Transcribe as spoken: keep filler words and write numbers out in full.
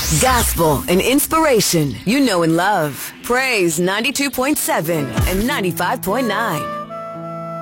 Gospel and inspiration you know and love. Praise ninety-two point seven and ninety-five point nine.